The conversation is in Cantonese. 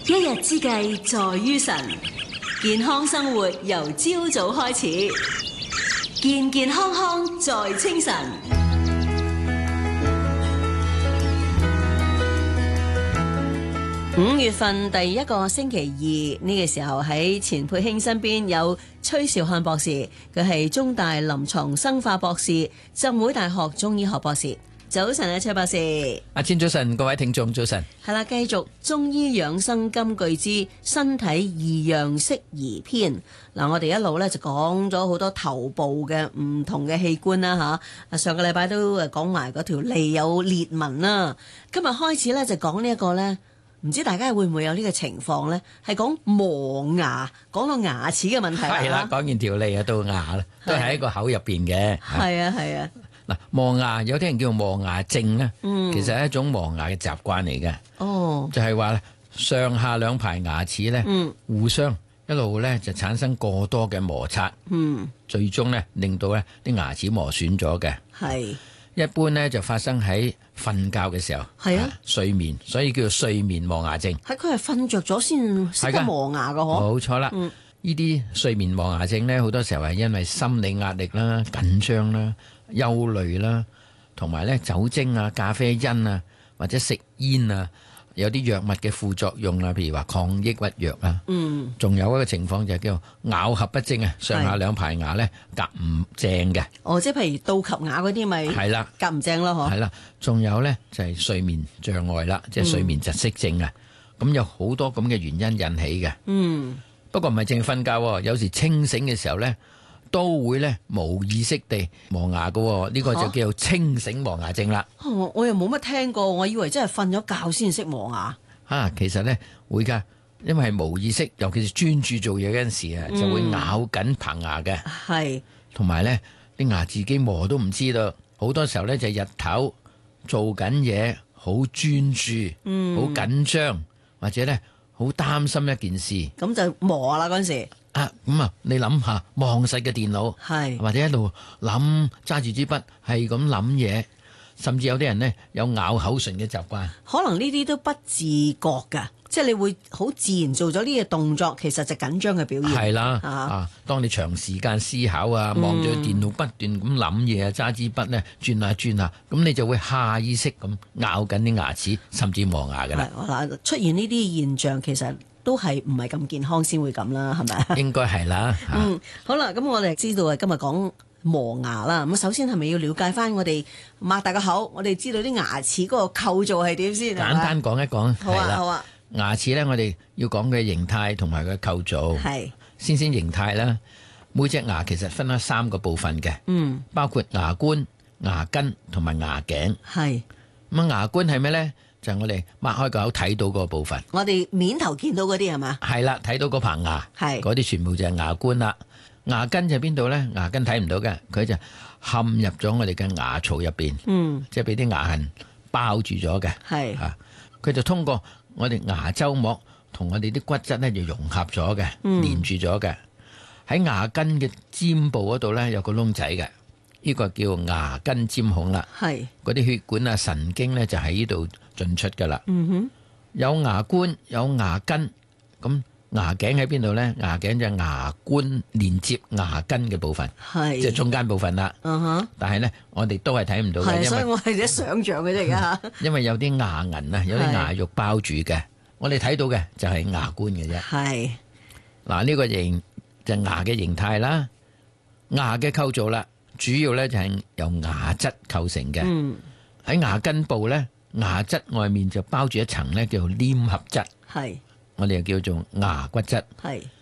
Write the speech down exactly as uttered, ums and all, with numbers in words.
一日之計在於晨，健康生活由朝早開始，健健康康在清晨。五月份第一個星期二呢個時候，喺錢佩卿身邊有崔兆漢博士，佢係中大臨床生化博士，浸會大學中醫學博士。早晨啊，崔博士。 阿千早晨，各位聽眾早晨。 係啦，繼續中醫養生金句之身體異樣適宜篇。嗱，我哋一路咧就講咗好多頭部嘅唔同嘅器官啦吓。上個禮拜都誒講埋嗰條脷有裂紋啦。今日開始咧就講呢一個咧，唔知大家會唔會有呢個情況咧？係講磨牙，講到牙齒嘅問題。 係啦，講完條脷啊到牙啦，都係喺個口入邊嘅。 係啊係啊。 嗱，磨牙有啲人叫磨牙症咧， 嗯、 其實係一種磨牙嘅習慣嚟嘅。 哦， 就係話咧，上下兩排牙齒咧， 嗯、 互相一路咧就產生過多嘅摩擦， 嗯、 最終咧令到咧啲牙齒磨損咗嘅。 係一般咧就發生喺瞓覺嘅時候， 係啊， 睡眠，所以叫做睡眠磨牙症。 係佢係瞓着咗先識得磨牙㗎嗬？ 冇錯啦。呢啲睡眠磨牙症咧，好多時候係因為心理壓力啦、緊張啦、憂慮啦，同埋咧酒精啊、咖啡因啊，或者食煙啊，有啲藥物嘅副作用啊，譬如話抗抑鬱藥啊。嗯。仲有一個情況就係叫咬合不正啊，上下兩排牙咧夾唔正嘅。 哦，即係譬如倒及牙嗰啲咪係啦，夾唔正咯，嗬。 係啦，仲有咧就係睡眠障礙啦，即係睡眠窒息症啊。咁、嗯、有好多咁嘅原因引起嘅。嗯。不過唔係淨係瞓覺，有時清醒嘅時候咧，都會咧無意識地磨牙㗎，呢、這個就叫做清醒磨牙症啦。 哦，我又冇乜聽過，我以為真係瞓咗覺先識磨牙。 啊，其實咧會噶，因為係無意識，尤其是專注做嘢嗰陣時啊，嗯、就會咬緊棚牙嘅。係，同埋咧啲牙自己磨都唔知道，好多時候咧就係日頭做緊嘢，好專注，嗯，好緊張，或者咧。好擔心一件事， 咁就磨啦嗰陣時。 啊，咁啊，你諗下望實嘅電腦，係或者一路諗揸住支筆，係咁諗嘢，甚至有啲人呢，有咬口唇嘅習慣， 可能呢啲都不自覺噶，即係你會好自然做咗呢個動作，其實就緊張嘅表現。係啦，啊， 啊，當你長時間思考啊，望住電腦不斷咁諗嘢啊，揸支筆呢轉下轉下，咁你就會下意識咁咬緊啲牙齒，甚至磨牙噶啦。 嗱，出現呢啲現象，其實都係唔係咁健康先會咁啦，係咪？ 應該係啦。 嗯，好啦，咁我哋知道啊，今日講磨牙啦。咁首先係咪要了解翻我哋擘大個口，我哋知道啲牙齒嗰個構造係點先？ 簡單講一講。 好啊，好啊。 牙齒咧，我哋要講嘅形態同埋佢構造。係先先形態啦。每隻牙其實分咗三個部分嘅。嗯，包括牙冠、牙根同埋牙頸。係咁啊，牙冠係咩咧？就係我哋擘開個口睇到嗰個部分。 我哋面頭見到嗰啲係嘛？係啦，睇到嗰棚牙。係嗰啲全部就係牙冠啦。牙根就邊度咧？牙根睇唔到嘅，佢就陷入咗我哋嘅牙槽入邊。嗯，即係俾啲牙痕包住咗嘅。係啊，佢就通過我哋牙周膜同我哋啲骨質咧就融合咗嘅，嗯、連住咗嘅。喺牙根嘅尖部嗰度咧有個窿仔嘅，呢、這個叫牙根尖孔啦。係嗰啲血管啊、神經咧就喺呢度進出噶啦。嗯哼，有牙冠有牙根，咁牙頸喺邊度咧？牙頸就係牙冠連接牙根嘅部分，係即係中間部分啦。嗯哼，但係咧我哋都係睇唔到嘅，因為所以我係一想象嘅啫噶。 因為有啲牙齦啊，有啲牙肉包住嘅，我哋睇到嘅就係牙冠嘅啫。係嗱，呢個形就係牙嘅形態啦，牙嘅構造啦，主要咧就係由牙質構成嘅。嗯，喺牙根部咧，牙質外面就包住一層咧叫做黏合質。係。我哋又叫做牙骨質，係